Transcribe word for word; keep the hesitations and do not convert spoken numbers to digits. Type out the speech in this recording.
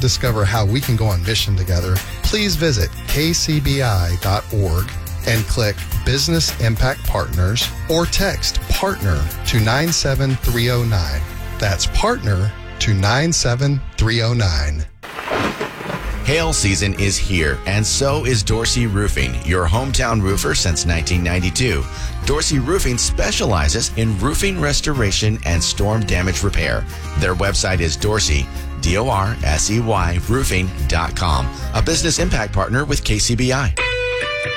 discover how we can go on mission together, please visit k c b i dot org and click Business Impact Partners or text PARTNER to nine seven three oh nine. That's PARTNER to nine seven three oh nine. Hail season is here, and so is Dorsey Roofing, your hometown roofer since nineteen ninety-two. Dorsey Roofing specializes in roofing restoration and storm damage repair. Their website is Dorsey, D O R S E Y, roofing dot com, a business impact partner with K C B I.